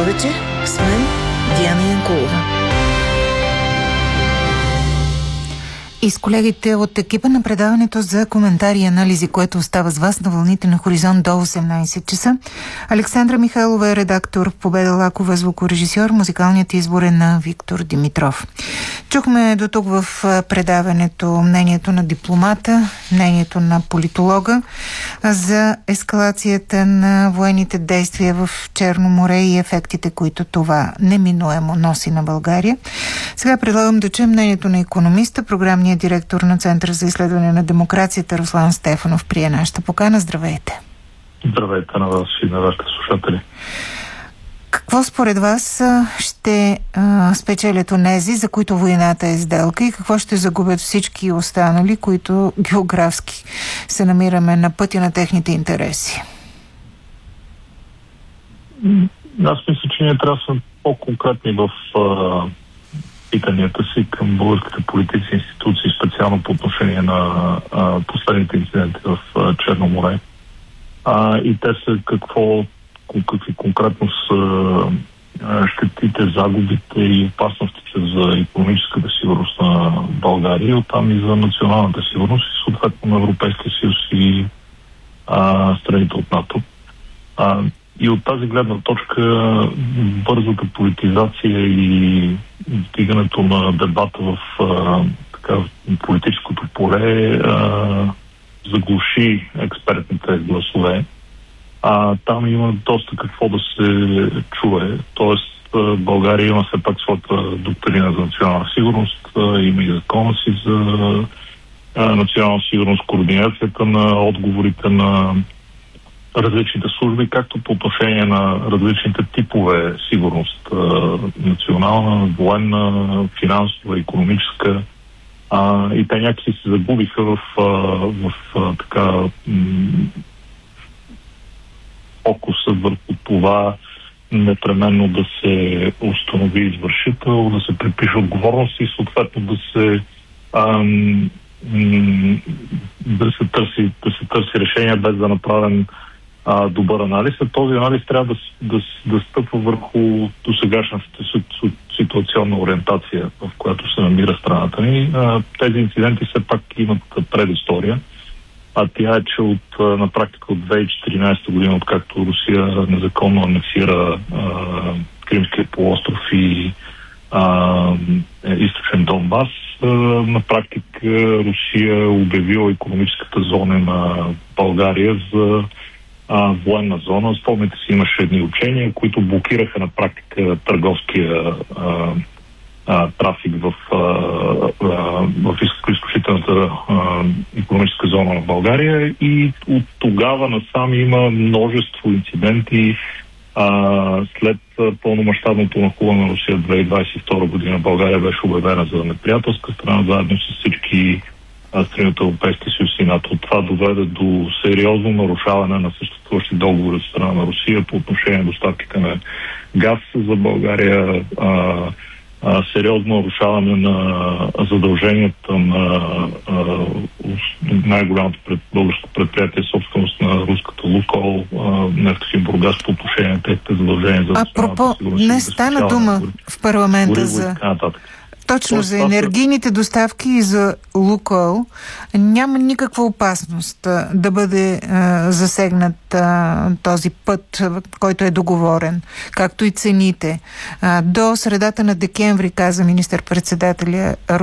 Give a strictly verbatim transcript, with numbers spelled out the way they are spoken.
повече с мен Диана Янкулова. И с колегите от екипа на предаването за коментари и анализи, което остава с вас на вълните на Хоризонт до осемнайсет часа. Александра Михайлова е редактор, Победа Лакова звукорежисьор, музикалният избор е на Виктор Димитров. Чухме до тук в предаването мнението на дипломата, мнението на политолога за ескалацията на военните действия в Черно море и ефектите, които това неминуемо носи на България. Сега предлагам да чуем мнението на икономиста, програмния директор на Центъра за изследване на демокрацията Руслан Стефанов прие нашата покана. Здравейте! Здравейте на вас и на вашите слушатели. Какво според вас ще а, спечелят онези, за които войната е сделка, и какво ще загубят всички останали, които географски се намираме на пътя на техните интереси? Аз мисля, че ние трябва да сме по-конкретни в а, питанията си към българските политици и институции, специално по отношение на а, последните инциденти в а, Черно море. А, и те са какво, какви конкретно са а, щетите, загубите и опасностите за икономическата сигурност на България, и оттам и за националната сигурност и съответно на Европейския съюз и а, страните от НАТО. А, И от тази гледна точка бързата политизация и вдигането на дебата в а, така, политическото поле а, заглуши експертните гласове. А, там има доста какво да се чуе. Тоест България има все пак своята доктрина за национална сигурност, има и закона си за а, национална сигурност, координацията на отговорите на различните служби, както по отношение на различните типове сигурност, национална, военна, финансова, икономическа. А, и те някакси се загубиха в, в, в така фокуса върху това непременно да се установи извършител, да се припише отговорност и съответно да се ам, да се търси, да се търси решение без да направим А, добър анализ. А този анализ трябва да, да, да стъпва върху досегашната ситуационна ориентация, в която се намира страната ни. А, тези инциденти все пак имат предистория, а тя е, че от, на практика от две хиляди и четиринайсета година, откакто Русия незаконно анексира а, Кримския полуостров и а, източен Донбас, а, на практика Русия е обявила икономическата зона на България за А, военна зона. Спомните си, имаше едни учения, които блокираха на практика търговския а, а, трафик в, а, а, в изключителната икономическа зона на България, и от тогава насам има множество инциденти. А, след пълномащабното нахлуване на Русия две хиляди двайсет и втора година България беше обявена за неприятелска страна, заедно с всички страни от Европейския съюз и НАТО. Това доведе до сериозно нарушаване на съществуващи договори от страна на Русия по отношение на доставките на газ за България, а, а, сериозно нарушаване на задълженията на а, най-голямото пред, българско предприятие, собственост на руската Лукойл, Нефтохим Бургас, по отношение на техните задължения за Апропо, не стана дума в парламента за... Точно за енергийните доставки и за Лукойл няма никаква опасност а, да бъде а, засегнат а, този път, който е договорен, както и цените. А, до средата на декември, каза министър-председателя